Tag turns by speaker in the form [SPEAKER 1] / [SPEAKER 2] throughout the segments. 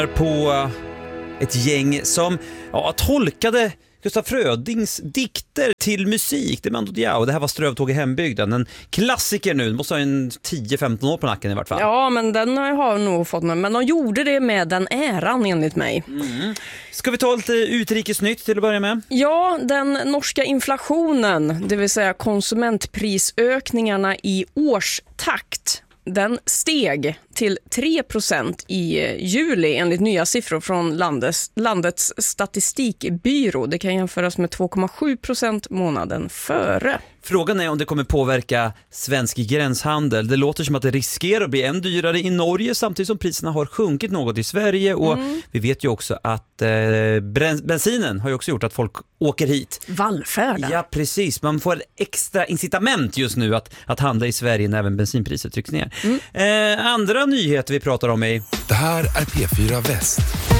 [SPEAKER 1] På ett gäng som tolkade Gustaf Frödings dikter till musik. Det här var Strövtåg i hembygden. En klassiker nu, det måste ha en 10-15 år på nacken i vart fall.
[SPEAKER 2] Ja, men den har nog fått någon. Men de gjorde det med den äran enligt mig.
[SPEAKER 1] Ska vi ta lite utrikesnytt till att börja med? Ja,
[SPEAKER 2] den norska inflationen, det vill säga konsumentprisökningarna i årstakt, den steg till 3% i juli enligt nya siffror från landets statistikbyrå. Det kan jämföras med 2,7% månaden före.
[SPEAKER 1] Frågan är om det kommer påverka svensk gränshandel. Det låter som att det riskerar att bli än dyrare i Norge samtidigt som priserna har sjunkit något i Sverige. Och vi vet ju också att bensinen har ju också gjort att folk åker hit.
[SPEAKER 2] Vallfärda.
[SPEAKER 1] Ja, precis. Man får ett extra incitament just nu att handla i Sverige när även bensinpriset trycks ner. Andra nyheter vi pratar om är...
[SPEAKER 3] Det här är P4 Väst.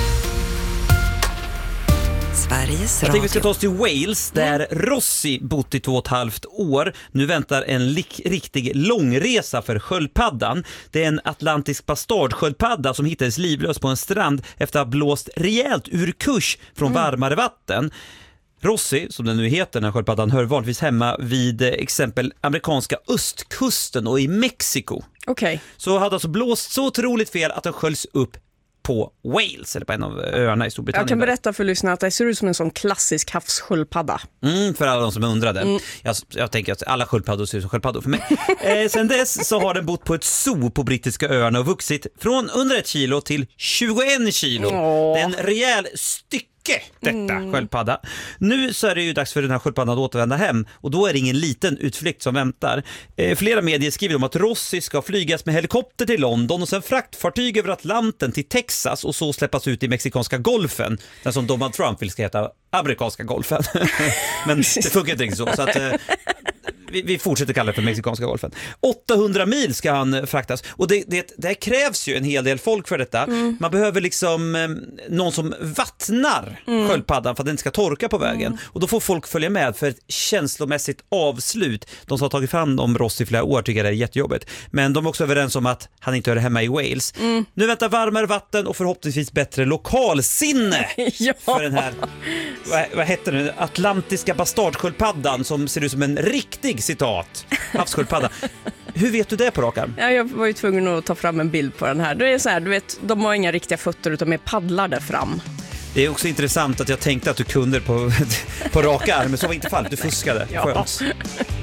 [SPEAKER 1] Jag tänker vi ska ta oss till Wales där Rossi bott i 2,5 år. Nu väntar en riktig långresa för sköldpaddan. Det är en atlantisk bastardsköldpadda som hittades livlös på en strand efter att ha blåst rejält ur kurs från varmare vatten. Rossi, som den nu heter, den här sköldpaddan, hör vanligtvis hemma vid exempel amerikanska östkusten och i Mexiko.
[SPEAKER 2] Okej.
[SPEAKER 1] Så hade alltså blåst så otroligt fel att den sköljs upp på Wales, eller på en av öarna i Storbritannien.
[SPEAKER 2] Jag kan berätta för lyssnarna att det ser ut som en sån klassisk havssköldpadda.
[SPEAKER 1] För alla de som undrade. Jag tänker att alla sköldpaddor ser ut som sköldpaddor för mig. Sen dess så har den bott på ett zoo på brittiska öarna och vuxit från under 1 kilo till 21 kilo. Det är en rejäl detta sköldpadda. Nu så är det ju dags för den här sköldpaddan att återvända hem och då är det ingen liten utflykt som väntar. Flera medier skriver om att Rossi ska flygas med helikopter till London och sen fraktfartyg över Atlanten till Texas och så släppas ut i mexikanska golfen. Den som Donald Trump vill ska heta amerikanska golfen. Men det funkar inte riktigt så att vi fortsätter kalla det för mexikanska golfen. 800 mil ska han fraktas. Och det krävs ju en hel del folk för detta. Man behöver liksom någon som vattnar sköldpaddan för att den ska torka på vägen. Och då får folk följa med för ett känslomässigt avslut. De som har tagit fram om Ross i flera år tycker det är jättejobbigt. Men de är också överens om att han inte hör hemma i Wales. Nu väntar varmare vatten och förhoppningsvis bättre lokalsinne för den här, vad heter den? Atlantiska bastardsköldpaddan som ser ut som en riktig havssköldpadda. Hur vet du det på rakan?
[SPEAKER 2] Ja, jag var ju tvungen att ta fram en bild på den här. Det är så här, du vet, de har inga riktiga fötter utan med paddlar där fram.
[SPEAKER 1] Det är också intressant att jag tänkte att du kunde på raka arm, men så var inte fallet. Du fuskade. Skönt.